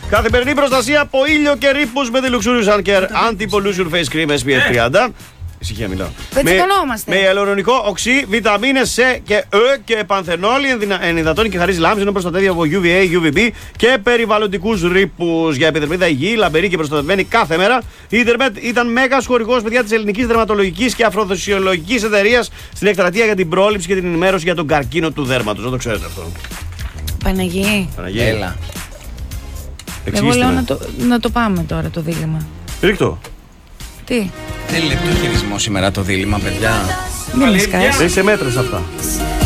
Καθημερινή προστασία από ήλιο και ρήπους με τη Luxurious Sun Care Anti-Pollution Face Cream SPF 30. Ησυχία μιλάω. Πετσικωνόμαστε. Με ιαλουρονικό οξύ, βιταμίνες C και E και πανθενόλη, ενυδατώνει και χαρίζει λάμψη, ενώ προστατεύει από UVA, UVB και περιβαλλοντικούς ρήπους. Για επιδερμίδα υγιή, λαμπερή και προστατευμένη κάθε μέρα. Η Ιντερμετ ήταν μέγας χορηγός, παιδιά, της ελληνικής δερματολογικής και αφροδοσιολογικής εταιρείας στην εκστρατεία για την πρόληψη και την ενημέρωση για τον καρκίνο του δέρματος. Δεν το ξέρετε αυτό. Παναγί. Έλα. Εγώ λέω να το πάμε τώρα το δίλημμα. Ρίχτω. Τι. Δεν λεπτό χειρισμό σήμερα το δίλημμα, παιδιά. Μην με σκάσεις. Είσαι μέτρες αυτά.